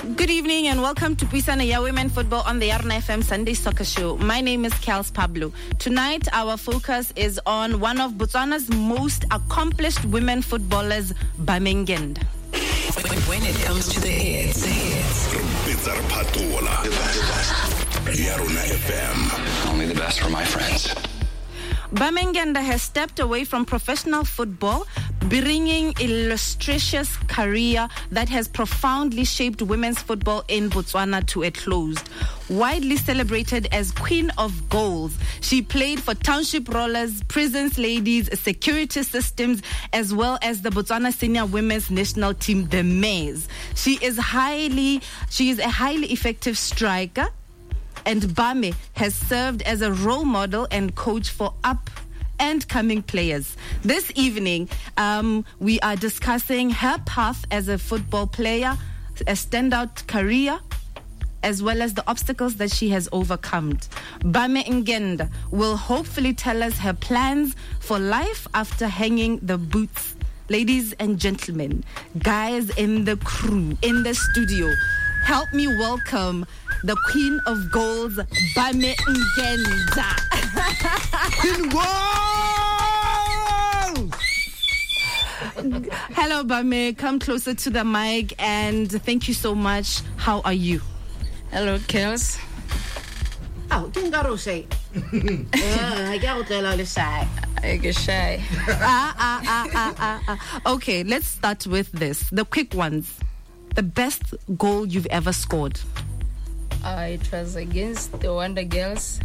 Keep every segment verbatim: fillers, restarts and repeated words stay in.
Good evening and welcome to Puisano Ya Women Football on the Yarna F M Sunday Soccer Show. My name is Kels Pablo. Tonight, our focus is on one of Botswana's most accomplished women footballers, Bamengend. When it comes to the hits, the hits. Yarna F M. Only the best for my friends. Bamengenda has stepped away from professional football, bringing an illustrious career that has profoundly shaped women's football in Botswana to a close. Widely celebrated as Queen of Goals, she played for Township Rollers, Prisons Ladies, Security Systems, as well as the Botswana Senior Women's National Team, the Maize. She is highly, she is a highly effective striker. And Bame has served as a role model and coach for up and coming players. This evening, um, we are discussing her path as a football player, a standout career, as well as the obstacles that she has overcome. Bame Ngenda will hopefully tell us her plans for life after hanging the boots. Ladies and gentlemen, guys in the crew, in the studio, help me welcome the Queen of Goals, Bame Ngenda. Hello, Bame. Come closer to the mic and thank you so much. How are you? Hello, Kels. Oh, don't go say. I got a little shy. I get shy. ah, ah, ah, ah, ah, ah. Okay, let's start with this. The quick ones. The best goal you've ever scored. Uh, it was against the Wonder Girls.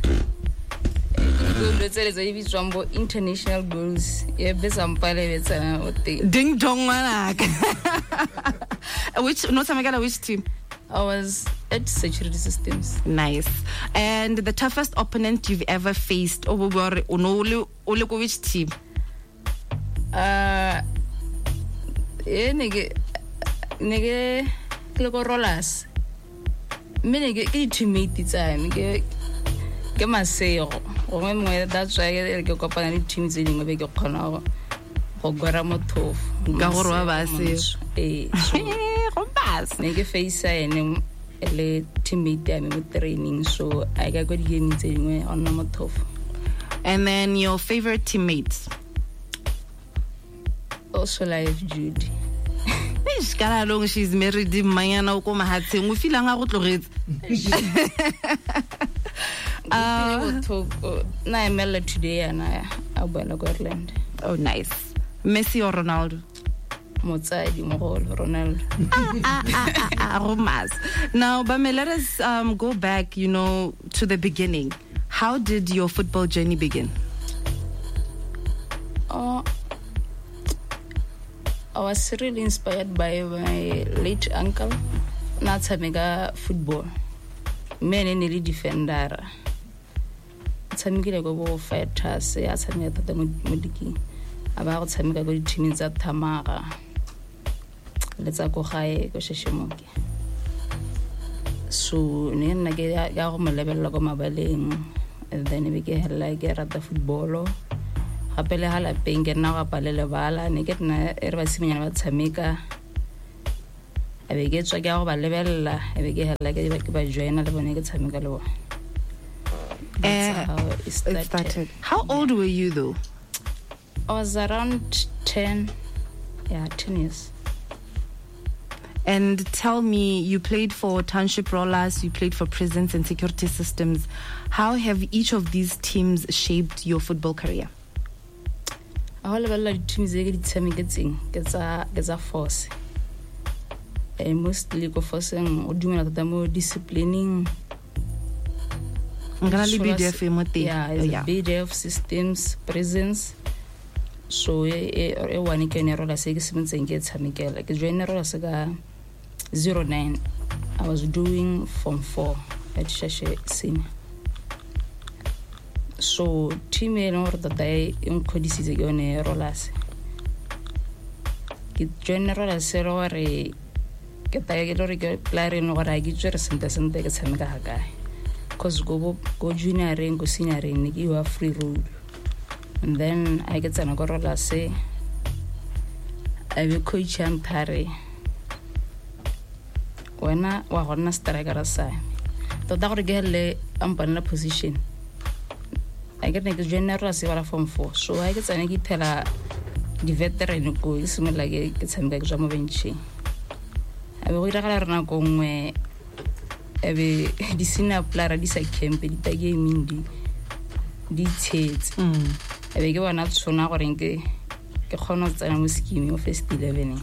International goals. Ding dong, manak. Which, not some which team? I was at Security Systems. Nice. And the toughest opponent you've ever faced, or which team? Uh, yeah, nigga, nigga, look rollers. Me nigga, get teammate the time. Nigga, get my sale. Remember that's why I get up on teams in the big corner. Ogaramoto. Gahoro basi. Eh, rombas. Nigga face and a teammate them with training, so I got good games anyway on Namoto. And then your favorite teammates? Also like Judy. She's married to Mayana Okoma Hatsing. We feel like we uh, today and I Scotland. Oh, nice. Messi or Ronaldo? Ronaldo. ah, ah, ah, ah, Romas. Now, Bame, let us um, go back, you know, to the beginning. How did your football journey begin? Oh. I was really inspired by my late uncle. Not a mega football. Many nearly defender. Tamika go fighters. I said that the Mudiki about Tamika go team in that Tamara. Let's go high go Shishimoki. So, then I get a level like my balling, and then we get like at the footballer. Apele hala penge na ga palela bala ne ke na e re ba simenyana ba tshameka a be ke tswa ke go ba lebella e be ke hala ke ba ke ba joina le bone ke tshameka le bona. How it started. It started. How old were you though? I was around ten. Yeah, ten years. And tell me, you played for Township Rollers, you played for Prisons and Security Systems. How have each of these teams shaped your football career? All of the teams they get getting gets a gets a force. And mostly go forcing or doing at the more disciplining. Yeah, yeah. B D F systems, presence. So a one can roll a six months and get some like a general as a zero nine. I was doing form four at Shashe Senior. So team in order that I in codices again rollers. Get general as zero re get I get or player in what I get your sentence and take a semiga guy. Cause go go junior and go senior and you have free road. And then I get an agora say I will coach and Tare wena wa gonna striker sa tota gore ke hele ampanela position I get like general se bala form four so I get tsane ke thela di veteran go isimola ke ke tsameka ke jamo benchi abe go ira gala rena go ngwe ebe di sina plara di sa camp di ta gaming di di tshetse mm ebe ke bona tsona gore nke ke khona tsena mo scheme of first eleven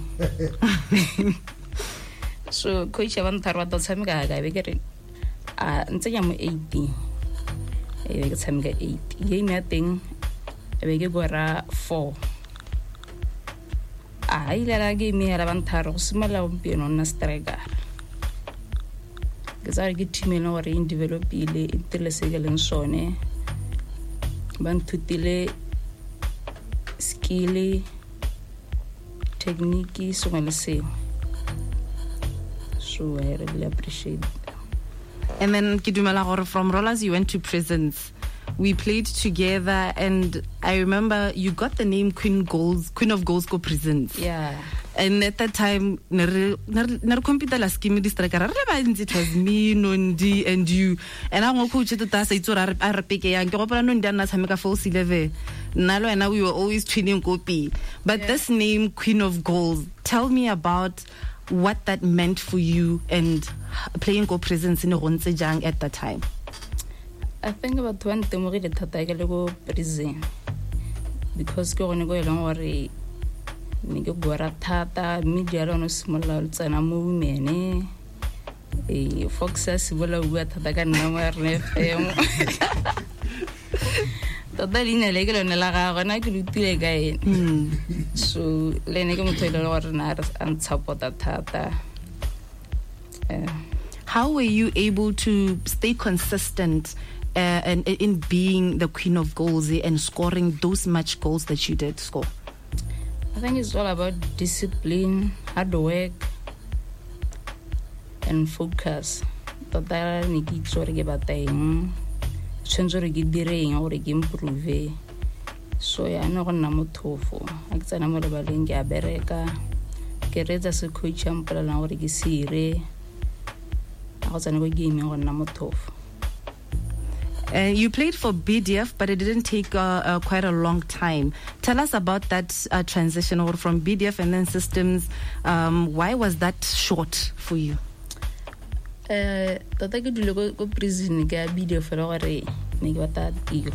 so coach ya bantharwa to tsameka ga ebe ke re a ntse ya mo eighteen ebe ke tsameka eight game ya teng ebe ke gora four a ile la game ya bantharo go simala go pieno na striker ke tsare ke team eno gore in develop ile itele se ke leng sone ban thutile skill technique so ngale se so I really appreciate it. And then ke dumela gore from Rollers you went to Prisons. We played together and I remember you got the name Queen Goals Queen of Goals go Prisons. Yeah. And at that time nere nere computer la scheme district ra re ba ntse it was me Nondi and you and I go coach it ta sa itsora a re peke yang ke go pela Nondi ana tshameka false eleven nalo and we were always training copy but yeah. This name Queen of Goals, tell me about what that meant for you and playing go Prisons in Ronse Jang at that time. I think about one time we did thata ke le go prison because ke gone go e leng gore ne ke gora thata media lo no simola tsena mo women e foxes bola bua thata ka nna mo rene fm tota dine le ke lo ne la ga gona ke lutile ka ene so le ne ke motho ile gore na an support thata. How were you able to stay consistent uh, and in being the Queen of Goals and scoring those much goals that you did score? I think it's all about discipline, hard work, and focus. Tota ne ke tsore ke bateng tshentse re ke direng gore ke improve so ya no go nna mothofo a ke tsena mo lebaleng ke a bereka ke retsa se coach am pela gore ke sire a go tsena go game go nna mothofo. Uh, you played for B D F, but it didn't take uh, uh, quite a long time. Tell us about that uh, transition or from B D F and then systems. Um, why was that short for you? Uh, tota ke dule go go prison ke B D F gore ne ke bata tiro.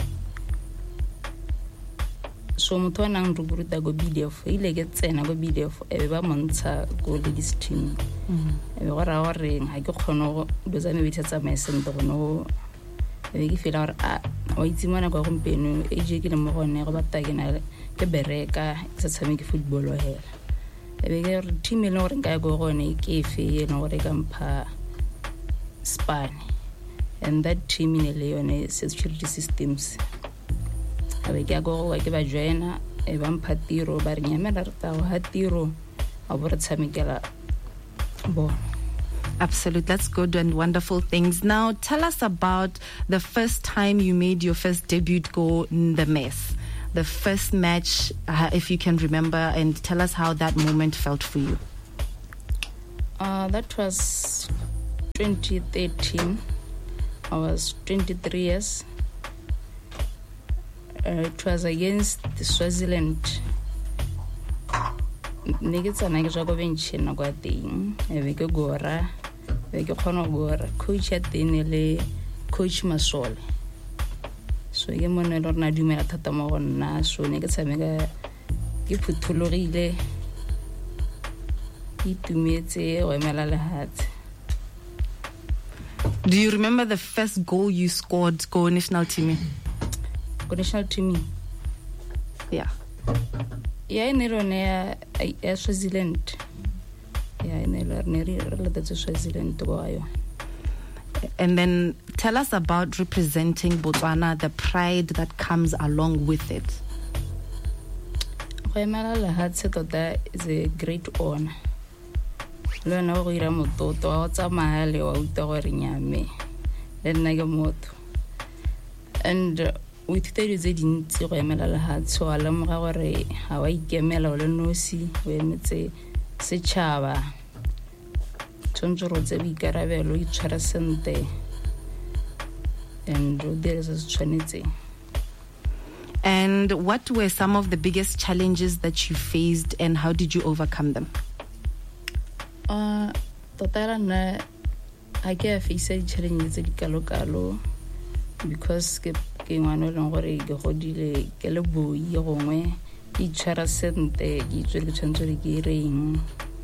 So motho wa nang ruburuta go B D F ile ke tsena go B D F e ba montsha go ladies team. E be gore a gore ha ke kgone go dozane bitsa my center no e ke fela gore a o itse mona go gompeno e je ke le mo gone go bata ke na ke bereka ke sa tshameke football o hela e be ke re team e le gore nka go gone ke fe no gore ka mpha span and that team in le yone security systems a be ke go ke ba joina e ba mpha tiro ba re nyamela re ta ha tiro a bo re tshamekela bo. Absolute. That's good and wonderful things. Now, tell us about the first time you made your first debut goal in the mess. The first match, uh, if you can remember, and tell us how that moment felt for you. Uh, that was twenty thirteen. I was twenty-three years. Uh, it was against Swaziland. Ne ke tsana ke go bench na go teng e be ke gora e ke khona gora coach ya teng le coach Masole so ye mona le rena dumela thata mo gonna so ne ke tsameka ke phuthologile ke tumetse go emela le hat. Do you remember the first goal you scored go national team? Go national team? Yeah. Yeah, in Ironia, Swaziland. Yeah, in Ironia, related to Swaziland. And then tell us about representing Botswana, the pride that comes along with it. That is a great honor. Learn how to moto to what's a mahali or utawarinyame. Then Nagamoto. And with the resident to Remela had so alam gore Hawaii Gemela or Nosi when it's a Sechava tshwanetse ro tse boikarabelo o itshwara sentle and o dire se se tshwanetseng. And what were some of the biggest challenges that you faced and how did you overcome them? Uh, tota na I get face challenges tse di kalo-kalo because ke ke ngwana le gore ke godile ke le boi gongwe ke tshwara sentle ke tswe ke tshwantse re ke reng.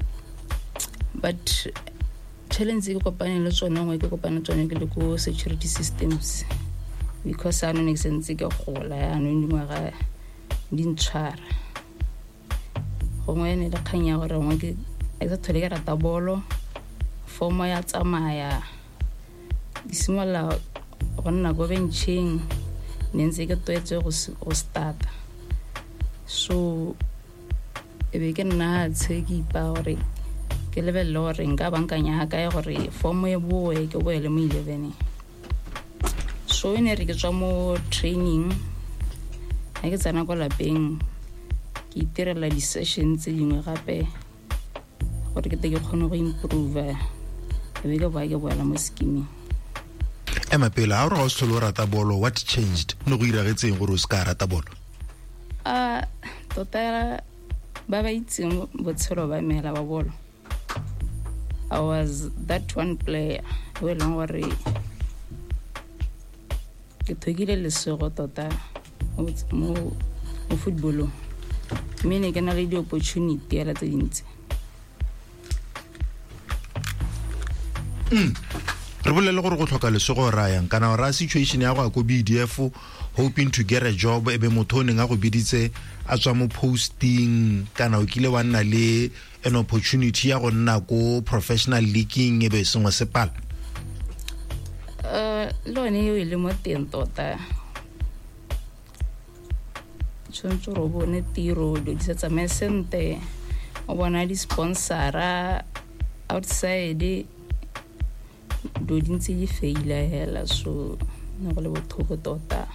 But challenge ke kopane le tsone ngwe ke kopane tsone ke le ko security systems because I don't sense ke gola ya no ndingwaga di ntshwara gongwe ne le khanya gore ngwe ke a tsa thole ke rata bolo forma ya tsamaya di simola go nna go benching ne ntse ke toetse go start so e be ke nna tsheki pa gore ke lebelle gore nka bankanya ka ya gore form e boe ke boele mo eleven. So ene re ke tswa mo training ha ke tsana go lapeng ke itirela di sessions dingwe gape gore ke tle ke kgone go improve e be ke ba ke boela mo scheming. Emma pela ha o re go solo rata bolo, what changed no go iragetseng gore o ska rata bolo? Ah tota ba ba itseng botshelo ba mela ba bolo. I was that one player we long gore ke thogile lesego tota mo mo football me ne ke na le di opportunity ya tse dintsi. Mm. Re bolele gore go tlhoka lesego ra yang kana ra situation ya go go B D F hoping to get a job e be motho o neng a go biditse a tswa mo posting kana o kile wa nna le an opportunity ya go nna ko professional leaguing e be sengwe sepala? Uh, lo ne yo ile mo teng tota tshwanetse ro bone tiro do di setsa mesente o bona di sponsora outside do di ntse di faila hela so no go le bothoko tota.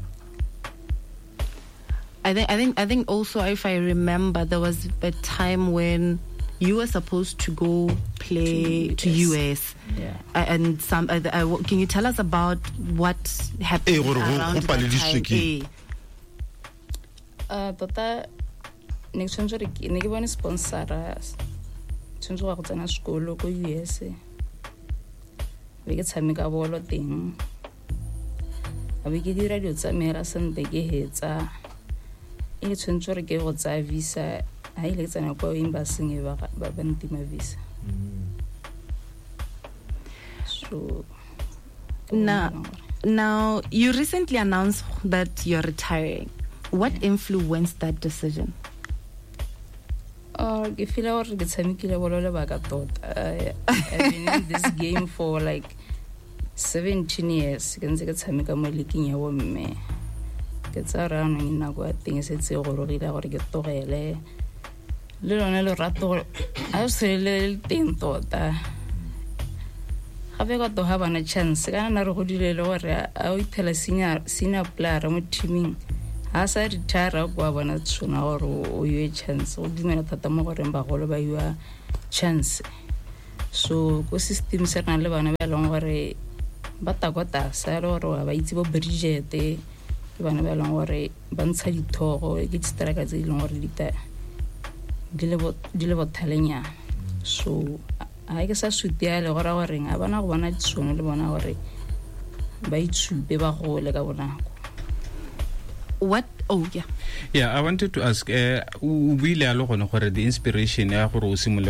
I think I think I think also if I remember there was a time when you were supposed to go play to U S, yeah. uh, and some. Uh, uh, can you tell us about what happened Eh, go- go- around go that pale di time? swiki. Eh. Uh, tota ne tshwanetse re ke ne ke bone sponsora tshwanetse go tsena sekolo ko U S be ke tshameka bolo teng a be ke dira dio tsa mera sente ke hetsa e tshwanetse re ke go tsa visa ha ile tsena kwa embassy e ba ba bantima visa. So Now, now you recently announced that you're retiring. What influenced that decision? Uh, ke feel gore ke tshamekile bolo le baka tota. I've been in this game for like seventeen years. Ke ntse ke tshameka mo leagueng ya bomme. Ke tsara no nna go teng se tse go rogile gore ke togele. Le lona le rato a se le teng tota. Gape ka to ha bana chance kana na re go dilele gore a o ithela senior senior player mo teaming. Ha sa retire kwa bona tsona gore o ye chance o dumela thata mo gore ba golo ba yua chance. So go system se na le bana ba long gore ba ta kwata sa le gore ba itse bo budget e bana ba long gore ba ntsha dithogo ke distraka tse di long gore di ta di le bo di le bo thalenya. So ha ke sa sutia le gore gore nga bana go bona ditsono le bona gore ba itsupe ba go le ka bonako. What? Oh, yeah. Yeah, I wanted to ask, uh, o buile a le gone gore the inspiration ya gore o simole